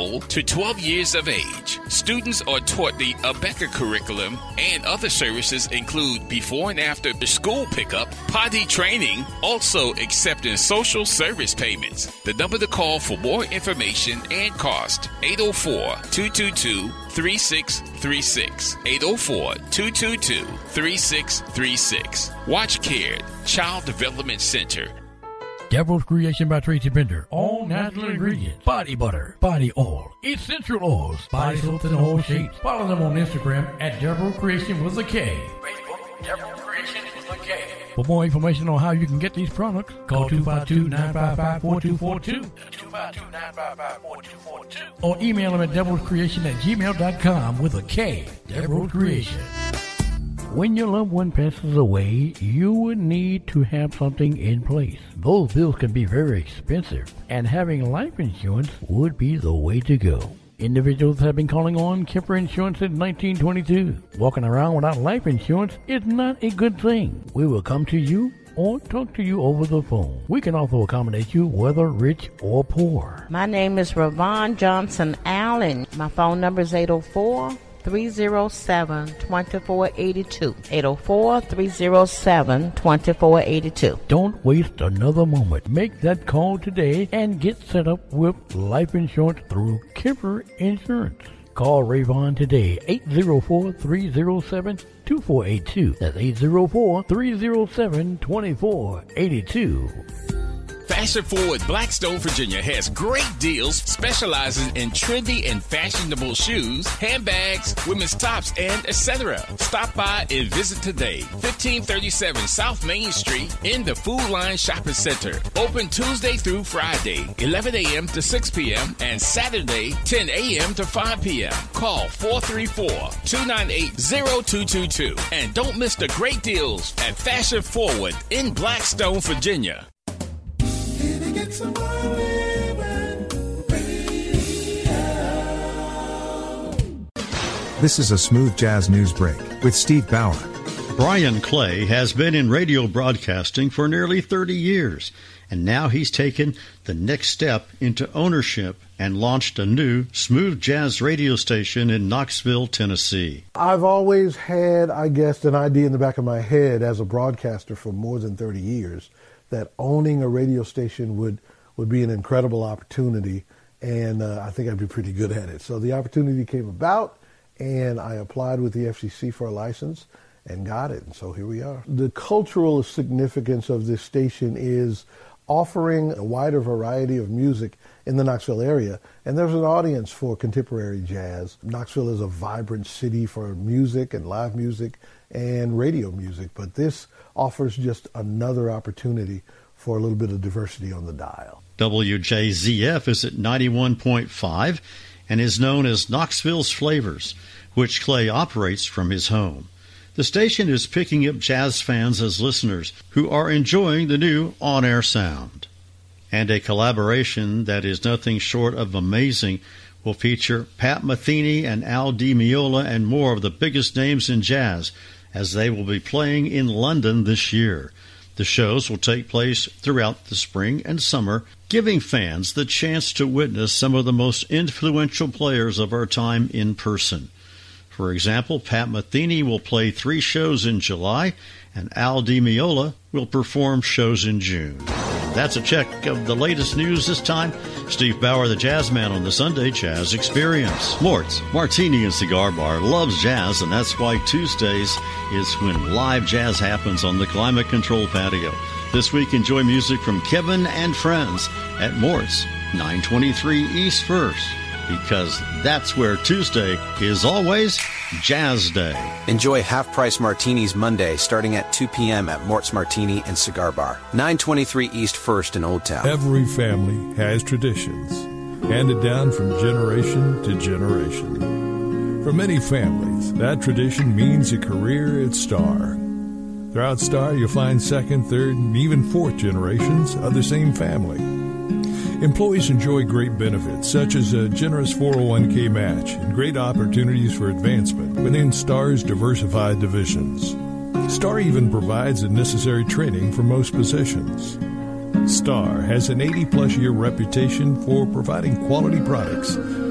old to 12 years of age. Students are taught the Abeka curriculum, and other services include before and after the school pickup, potty training, also accepting social service payments. The number to call for more information and cost, 804-222-3636. 804-222-3636. Watch Cared, Child Development Center. Devil's Creation by Tracy Bender. All natural ingredients. Body butter, body oil, essential oils, body soaps in all shapes. Follow them on Instagram at Devil's Creation with a K. Facebook, Devil's Creation with a K. For more information on how you can get these products, call 252-955-4242. 252-955-4242. Or email them at devilscreation@gmail.com with a K. Devil's Creation. When your loved one passes away, you would need to have something in place. Those bills can be very expensive, and having life insurance would be the way to go. Individuals have been calling on Kemper Insurance since 1922. Walking around without life insurance is not a good thing. We will come to you or talk to you over the phone. We can also accommodate you whether rich or poor. My name is Ravon Johnson Allen. My phone number is 804-307-2482. 804-307-2482. Don't waste another moment. Make that call today and get set up with life insurance through Kemper Insurance. Call Ravon today, 804-307-2482. That's 804-307-2482. Fashion Forward Blackstone, Virginia has great deals specializing in trendy and fashionable shoes, handbags, women's tops, and etc. Stop by and visit today. 1537 South Main Street in the Food Line Shopping Center. Open Tuesday through Friday, 11 a.m. to 6 p.m. and Saturday, 10 a.m. to 5 p.m. Call 434-298-0222. And don't miss the great deals at Fashion Forward in Blackstone, Virginia. This is a Smooth Jazz News Break with Steve Bauer. Brian Clay has been in radio broadcasting for nearly 30 years, and now he's taken the next step into ownership and launched a new smooth jazz radio station in Knoxville, Tennessee. I've always had, I guess, an idea in the back of my head as a broadcaster for more than 30 years that owning a radio station would be an incredible opportunity, and I think I'd be pretty good at it. So the opportunity came about, and I applied with the FCC for a license and got it, and so here we are. The cultural significance of this station is offering a wider variety of music in the Knoxville area, and there's an audience for contemporary jazz. Knoxville is a vibrant city for music and live music and radio music, but this offers just another opportunity for a little bit of diversity on the dial. WJZF is at 91.5 and is known as Knoxville's Flavors, which Clay operates from his home. The station is picking up jazz fans as listeners who are enjoying the new on-air sound. And a collaboration that is nothing short of amazing will feature Pat Metheny and Al Di Meola and more of the biggest names in jazz as they will be playing in London this year. The shows will take place throughout the spring and summer, giving fans the chance to witness some of the most influential players of our time in person. For example, Pat Metheny will play 3 shows in July, and Al Di Meola will perform shows in June. That's a check of the latest news this time. Steve Bauer, the Jazz Man, on the Sunday Jazz Experience. Mort's Martini and Cigar Bar loves jazz, and that's why Tuesdays is when live jazz happens on the Climate Control patio. This week, enjoy music from Kevin and friends at Mort's, 923 East 1st, because that's where Tuesday is always Jazz Day. Enjoy half-price martinis Monday starting at 2 p.m. at Mort's Martini and Cigar Bar, 923 East 1st in Old Town. Every family has traditions, handed down from generation to generation. For many families, that tradition means a career at Star. Throughout Star, you'll find second, third, and even fourth generations of the same family. Employees enjoy great benefits, such as a generous 401k match and great opportunities for advancement within Star's diversified divisions. Star even provides the necessary training for most positions. Star has an 80-plus year reputation for providing quality products